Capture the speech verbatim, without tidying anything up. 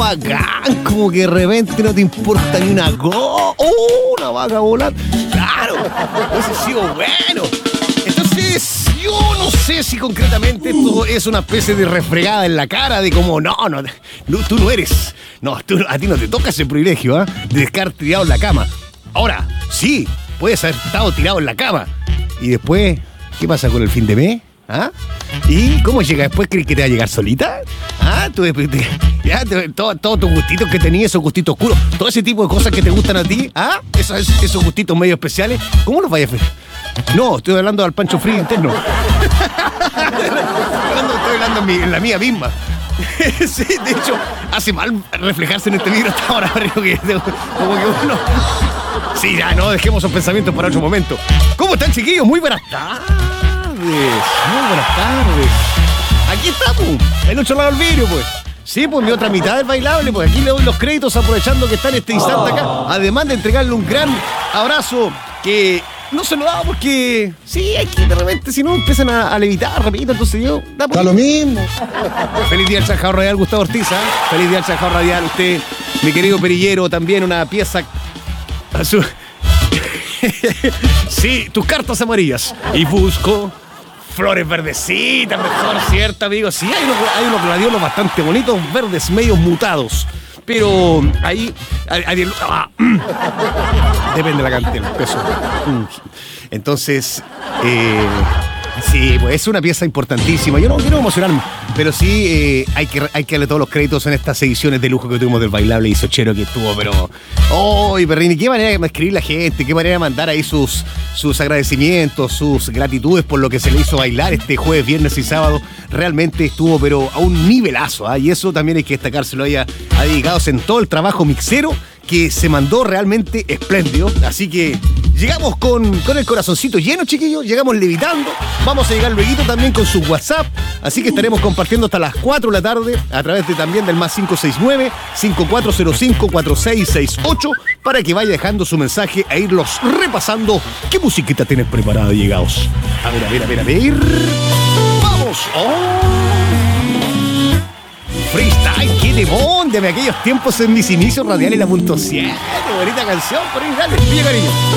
bacán, como que de repente no te importa ni una go, oh, una vaca volar. Claro, eso ha sido bueno. Entonces, yo no sé si concretamente esto es una especie de refregada en la cara de como, no, no, no tú no eres, no, tú, a ti no te toca ese privilegio, ¿eh? De estar tirado en la cama. Ahora, sí, puedes haber estado tirado en la cama. Y después, ¿qué pasa con el fin de mes? ¿Ah? ¿Y cómo llega después? ¿Crees que te va a llegar solita? ¿Ah? ¿Tú, te, ya, te, todo, todos tus gustitos que tenías, esos gustitos oscuros, todo ese tipo de cosas que te gustan a ti, ¿ah? Esos, esos gustitos medio especiales, ¿cómo los vayas a hacer? No, estoy hablando al Pancho Frío interno. Estoy hablando en, mi, en la mía misma. Sí, de hecho, hace mal reflejarse en este vidrio hasta ahora, pero que, como que uno... Sí, ya, no, dejemos esos pensamientos para otro momento. ¿Cómo están, chiquillos? Muy buenas tardes. Muy buenas tardes. Aquí estamos, el otro lado del vidrio, pues. Sí, pues mi otra mitad del bailable, pues aquí le doy los créditos aprovechando que está en este instante acá. Además de entregarle un gran abrazo que no se lo daba porque sí, aquí de repente si no empiezan a, a levitar rapidito, entonces yo... Está lo mismo. Feliz día al Trabajador Radial, Gustavo Ortiz, ¿eh? Feliz día al Trabajador Radial, usted, mi querido perillero, también una pieza... A su... Sí, tus cartas amarillas. Y busco flores verdecitas, mejor, ¿cierto, amigo? Sí, hay unos, hay unos gladiolos bastante bonitos, verdes, medios mutados. Pero ahí... Hay, hay, ah, depende de la cantidad, el peso. Entonces, eh, sí, pues es una pieza importantísima. Yo no quiero emocionarme, pero sí eh, hay, que, hay que darle todos los créditos en estas ediciones de lujo que tuvimos del bailable y sochero que estuvo, pero... ¡Oh, Perrini! ¿Qué manera de escribir la gente? ¿Qué manera de mandar ahí sus, sus agradecimientos, sus gratitudes por lo que se le hizo bailar este jueves, viernes y sábado? Realmente estuvo, pero a un nivelazo, ¿eh? Y eso también hay que destacárselo ahí a, a dedicados en todo el trabajo mixero que se mandó realmente espléndido. Así que llegamos con, con el corazoncito lleno, chiquillos. Llegamos levitando. Vamos a llegar luego también con su WhatsApp. Así que estaremos compartiendo hasta las cuatro de la tarde a través de también del más cinco seis nueve, cinco cuatro cero cinco, cuatro seis seis ocho para que vaya dejando su mensaje e irlos repasando. ¿Qué musiquita tienes preparada, llegados? A ver, a ver, a ver, a ver. ¡Vamos! ¡Oh! Freestyle, qué demón de aquellos tiempos en mis inicios radiales, la punto siete. Bonita canción, por ahí, dale, pilla cariño.